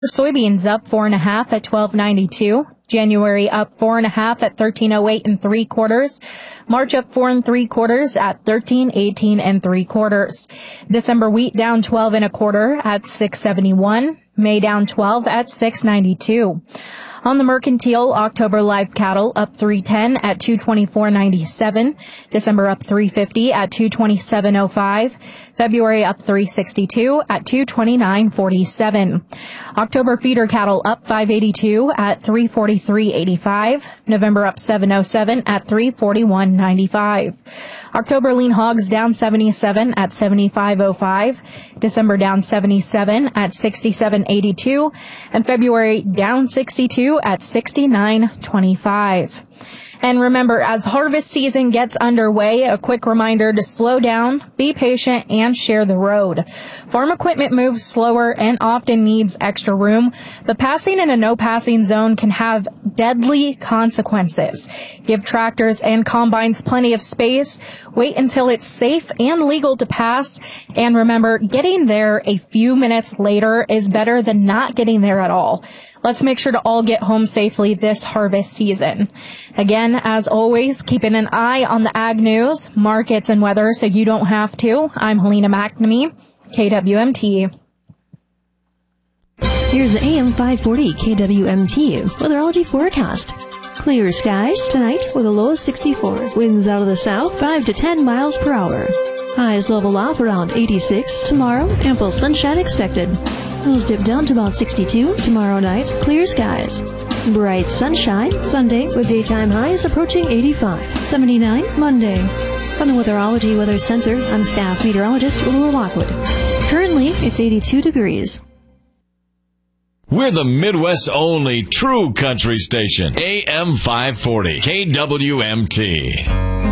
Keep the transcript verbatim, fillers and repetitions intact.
Soybeans up four and a half at twelve ninety-two. January up four and a half at thirteen oh eight and three quarters. March up four and three quarters at thirteen eighteen and three quarters. December wheat down twelve and a quarter at six seventy-one. May down twelve at six ninety-two. On the mercantile, October live cattle up three ten at two twenty-four ninety-seven. December up three fifty at two twenty-seven oh five. February up three sixty-two at two twenty-nine forty-seven. October feeder cattle up five eighty-two at three forty-three eighty-five. November up seven oh seven at three forty-one ninety-five. October lean hogs down seventy-seven at seventy-five oh five. December down seventy-seven at sixty-seven eighty-two. And February down sixty-two at sixty-nine twenty-five. And remember, as harvest season gets underway, a quick reminder to slow down, be patient, and share the road. Farm equipment moves slower and often needs extra room, but passing in a no-passing zone can have deadly consequences. Give tractors and combines plenty of space, wait until it's safe and legal to pass, and remember, getting there a few minutes later is better than not getting there at all. Let's make sure to all get home safely this harvest season. Again, as always, keeping an eye on the ag news, markets, and weather so you don't have to. I'm Helena McNamee, K W M T. Here's the A M five forty K W M T weatherology forecast. Clear skies tonight with a low of sixty-four. Winds out of the south five to ten miles per hour. Highs level off around eighty-six. Tomorrow, ample sunshine expected. Lows dip down to about sixty-two. Tomorrow night, clear skies. Bright sunshine Sunday with daytime highs approaching eighty-five. seventy-nine Monday. From the Weatherology Weather Center, I'm staff meteorologist Laura Lockwood. Currently, it's eighty-two degrees. We're the Midwest's only true country station. A M five forty K W M T.